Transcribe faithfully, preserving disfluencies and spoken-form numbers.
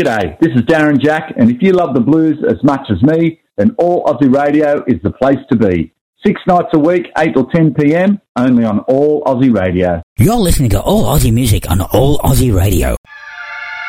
G'day, this is Darren Jack, and if you love the blues as much as me, then All Aussie Radio is the place to be. Six nights a week, eight till ten p.m, only on All Aussie Radio. You're listening to All Aussie Music on All Aussie Radio.